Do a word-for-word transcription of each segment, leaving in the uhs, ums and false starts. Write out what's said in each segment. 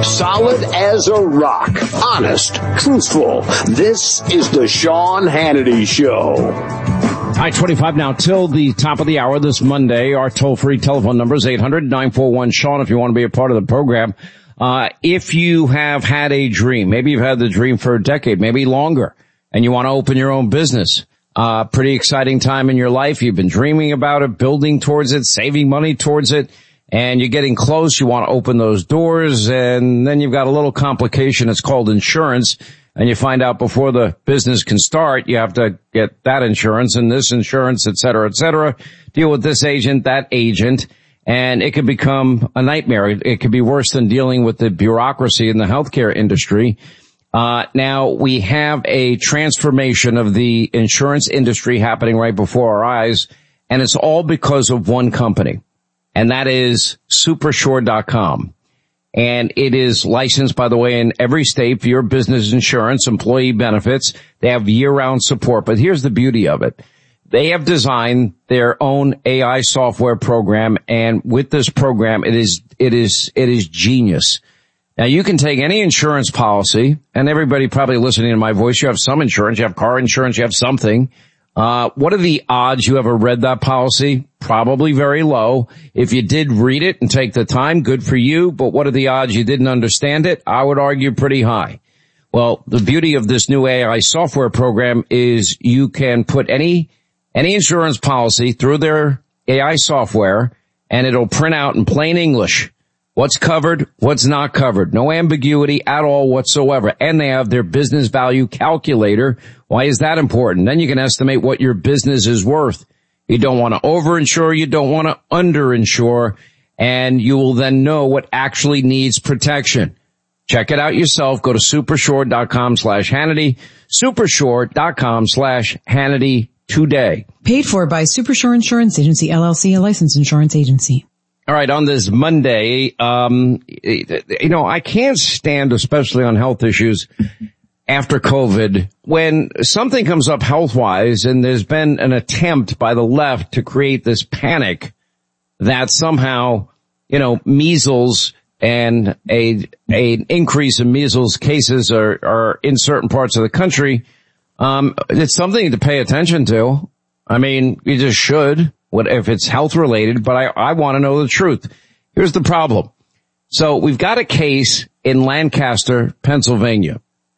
Solid as a rock. Honest. Truthful. This is the Sean Hannity Show. nine twenty-five now till the top of the hour this Monday. Our toll-free telephone number is eight hundred nine four one Sean if you want to be a part of the program. Uh, if you have had a dream, maybe you've had the dream for a decade, maybe longer, and you want to open your own business. Uh, pretty exciting time in your life. You've been dreaming about it, building towards it, saving money towards it, and you're getting close. You want to open those doors, and then you've got a little complication. It's called insurance, and you find out before the business can start, you have to get that insurance and this insurance, et cetera, et cetera, deal with this agent, that agent, and it could become a nightmare. It could be worse than dealing with the bureaucracy in the healthcare industry. Uh, now we have a transformation of the insurance industry happening right before our eyes, and it's all because of one company, and that is Supersure dot com. And it is licensed, by the way, in every state for your business insurance, employee benefits. They have year-round support, but here's the beauty of it. They have designed their own A I software program, and with this program, it is, it is, it is genius. Now, you can take any insurance policy, and everybody probably listening to my voice, you have some insurance, you have car insurance, you have something. Uh, what are the odds you ever read that policy? Probably very low. If you did read it and take the time, good for you. But what are the odds you didn't understand it? I would argue pretty high. Well, the beauty of this new A I software program is you can put any, any insurance policy through their A I software, and it'll print out in plain English what's covered, what's not covered. No ambiguity at all whatsoever. And they have their business value calculator. Why is that important? Then you can estimate what your business is worth. You don't want to overinsure. You don't want to underinsure. And you will then know what actually needs protection. Check it out yourself. Go to Supersure dot com slash Hannity. Supersure dot com slash Hannity today. Paid for by Supersure Insurance Agency, L L C, a licensed insurance agency. All right, on this Monday, um, you know, I can't stand, especially on health issues after COVID, when something comes up health-wise and there's been an attempt by the left to create this panic that somehow, you know, measles and a, a increase in measles cases are, are in certain parts of the country. Um, it's something to pay attention to. I mean, you just should. What if it's health related, but I, I want to know the truth. Here's the problem. So we've got a case in Lancaster, Pennsylvania,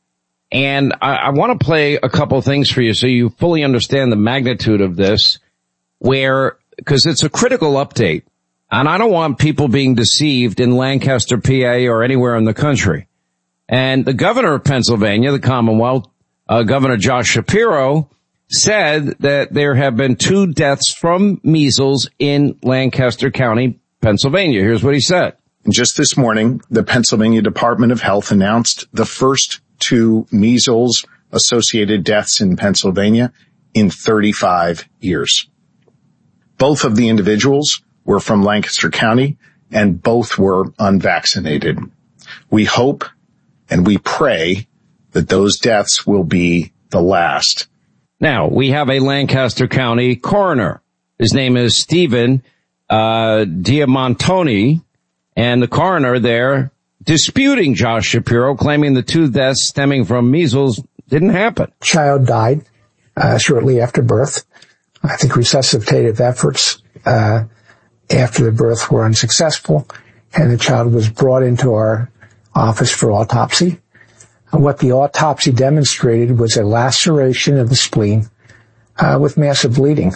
and I, I want to play a couple of things for you so you fully understand the magnitude of this, where, because it's a critical update, and I don't want people being deceived in Lancaster, P A, or anywhere in the country. And the governor of Pennsylvania, the Commonwealth, uh, Governor Josh Shapiro, said that there have been two deaths from measles in Lancaster County, Pennsylvania. Here's what he said. Just this morning, the Pennsylvania Department of Health announced the first two measles-associated deaths in Pennsylvania in thirty-five years. Both of the individuals were from Lancaster County, and both were unvaccinated. We hope and we pray that those deaths will be the last. Now, we have a Lancaster County coroner. His name is Stephen uh Diamantoni, and the coroner there disputing Josh Shapiro, claiming the two deaths stemming from measles didn't happen. Child died uh, shortly after birth. I think resuscitative efforts uh after the birth were unsuccessful, and the child was brought into our office for autopsy. And what the autopsy demonstrated was a laceration of the spleen uh, with massive bleeding.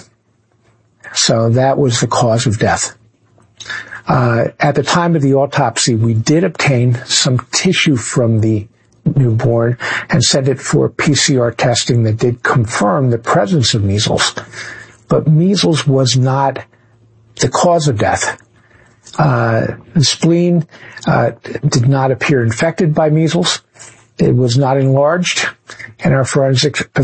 So that was the cause of death. Uh, at the time of the autopsy, we did obtain some tissue from the newborn and sent it for P C R testing that did confirm the presence of measles. But measles was not the cause of death. Uh, the spleen uh, did not appear infected by measles. It was not enlarged, and our forensic